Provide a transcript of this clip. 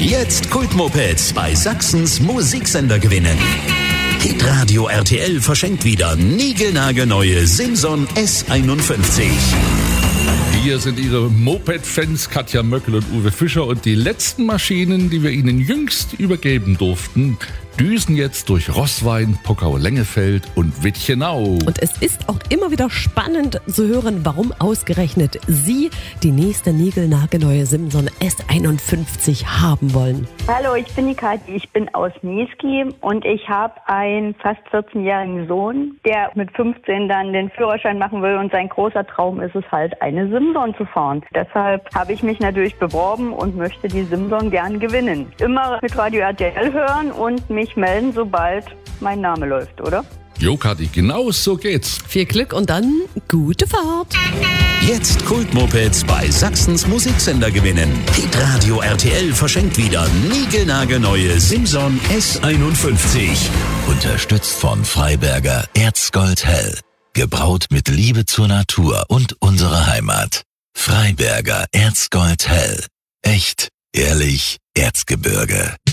Jetzt Kultmopeds bei Sachsens Musiksender gewinnen. Hitradio RTL verschenkt wieder niegelnagelneue Simson S51. Hier sind Ihre Moped-Fans Katja Möckel und Uwe Fischer und die letzten Maschinen, die wir Ihnen jüngst übergeben durften, düsen jetzt durch Roßwein, Pockau-Lengefeld und Witchenau. Und es ist auch immer wieder spannend zu hören, warum ausgerechnet Sie die nächste niegelnagelneue Simson S51 haben wollen. Hallo, ich bin die Kathi, ich bin aus Niesky und ich habe einen fast 14-jährigen Sohn, der mit 15 dann den Führerschein machen will und sein großer Traum ist es halt, eine Simson zu fahren. Deshalb habe ich mich natürlich beworben und möchte die Simson gern gewinnen. Immer mit Radio RTL hören und mich melden, sobald mein Name läuft, oder? Jo, Kathi, genau so geht's. Viel Glück und dann gute Fahrt. Jetzt Kultmopeds bei Sachsens Musiksender gewinnen. Hitradio RTL verschenkt wieder niegelnagelneue Simson S51. Unterstützt von Freiberger Erzgold Hell. Gebraut mit Liebe zur Natur und unserer Heimat. Freiberger Erzgold Hell. Echt, ehrlich, Erzgebirge.